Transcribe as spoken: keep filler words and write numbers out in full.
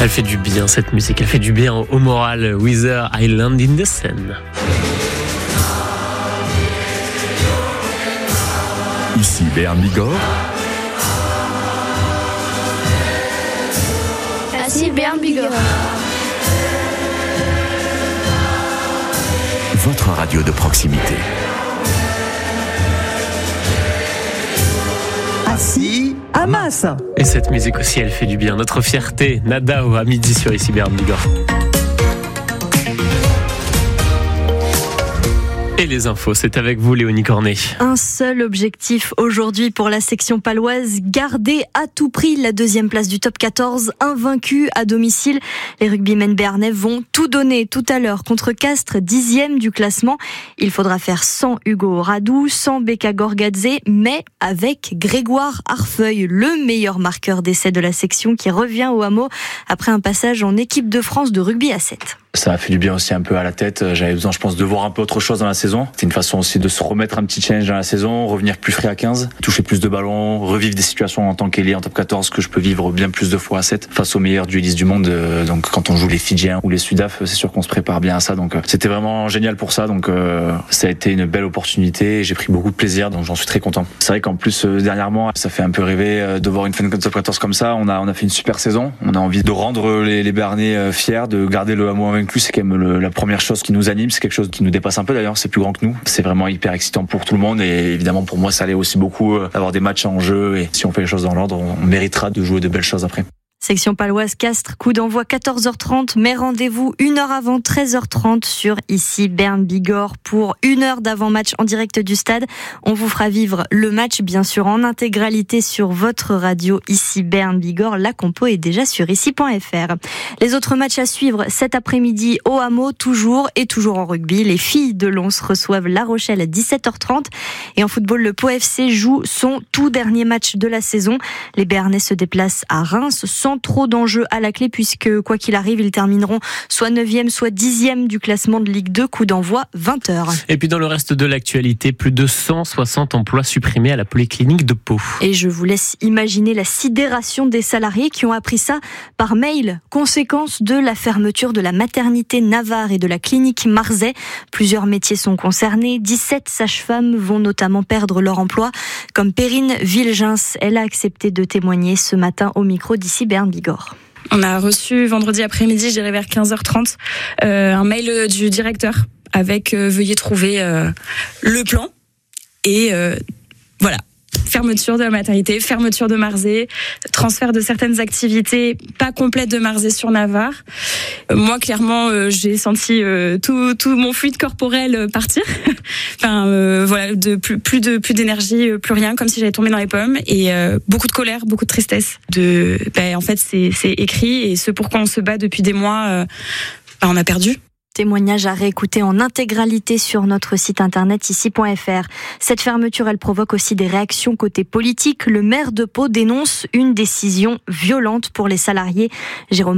Elle fait du bien cette musique, elle fait du bien au moral. Wither Island in the Sun. Ici Béarn Bigorre. Ici Béarn Bigorre. Votre radio de proximité. Assis à Masse. Et cette musique aussi, elle fait du bien. Notre fierté, Nadao à midi sur Ici Béarn Bigorre. Et les infos, c'est avec vous Léonie Cornet. Un seul objectif aujourd'hui pour la section paloise, garder à tout prix la deuxième place du top quatorze, invaincus à domicile. Les rugbymen béarnais vont tout donner tout à l'heure contre Castres, dixième du classement. Il faudra faire sans Hugo Radou, sans Beka Gorgadze, mais avec Grégoire Arfeuil, le meilleur marqueur d'essai de la section qui revient au hameau après un passage en équipe de France de rugby à sept. Ça a fait du bien aussi un peu à la tête. J'avais besoin, je pense, de voir un peu autre chose dans la saison. C'est une façon aussi de se remettre un petit challenge dans la saison, revenir plus frais à quinze, toucher plus de ballons, revivre des situations en tant qu'ailier en top quatorze que je peux vivre bien plus de fois à sept face aux meilleurs duellistes du monde. Donc quand on joue les Fidjiens ou les Sudaf, c'est sûr qu'on se prépare bien à ça. Donc c'était vraiment génial pour ça. Donc euh, ça a été une belle opportunité. J'ai pris beaucoup de plaisir, donc j'en suis très content. C'est vrai qu'en plus euh, dernièrement, ça fait un peu rêver de voir une fin de top quatorze comme ça. On a on a fait une super saison. On a envie de rendre les, les Béarnais fiers, de garder le hameau invaincu. C'est quand même le, la première chose qui nous anime. C'est quelque chose qui nous dépasse un peu d'ailleurs. C'est plus grand que nous. C'est vraiment hyper excitant pour tout le monde et évidemment pour moi ça allait aussi beaucoup avoir des matchs en jeu et si on fait les choses dans l'ordre, on méritera de jouer de belles choses après. Section paloise Castres, coup d'envoi quatorze heures trente, mais rendez-vous une heure avant, treize heures trente sur Ici Béarn Bigorre pour une heure d'avant-match en direct du stade. On vous fera vivre le match bien sûr en intégralité sur votre radio Ici Béarn Bigorre. La compo est déjà sur ici point f r. Les autres matchs à suivre cet après-midi au hameau, toujours et toujours en rugby. Les filles de Lons reçoivent La Rochelle à dix-sept heures trente et en football, le Pau F C joue son tout dernier match de la saison. Les Béarnais se déplacent à Reims sans trop d'enjeux à la clé puisque quoi qu'il arrive, ils termineront soit neuvième, soit dixième du classement de Ligue deux, coup d'envoi vingt heures. Et puis dans le reste de l'actualité, plus de cent soixante emplois supprimés à la polyclinique de Pau. Et je vous laisse imaginer la sidération des salariés qui ont appris ça par mail, conséquence de la fermeture de la maternité Navarre et de la clinique Marzet. Plusieurs métiers sont concernés, dix-sept sages-femmes vont notamment perdre leur emploi, comme Perrine Villegens. Elle a accepté de témoigner ce matin au micro d'Ici Béarn Bigorre. On a reçu vendredi après-midi, je dirais vers quinze heures trente, euh, un mail du directeur avec euh, veuillez trouver euh, le plan et euh, voilà. Fermeture de la maternité, fermeture de Marzet, transfert de certaines activités pas complètes de Marzet sur Navarre. Euh, moi, clairement, euh, j'ai senti euh, tout, tout mon fluide corporel euh, partir. enfin, euh, voilà, de plus, plus de plus d'énergie, euh, plus rien, comme si j'avais tombé dans les pommes. Et euh, beaucoup de colère, beaucoup de tristesse. De, ben, en fait, c'est, c'est écrit et ce pourquoi on se bat depuis des mois, euh, ben, on a perdu. Témoignage à réécouter en intégralité sur notre site internet ici point f r. Cette fermeture, elle provoque aussi des réactions côté politique. Le maire de Pau dénonce une décision violente pour les salariés. Jérôme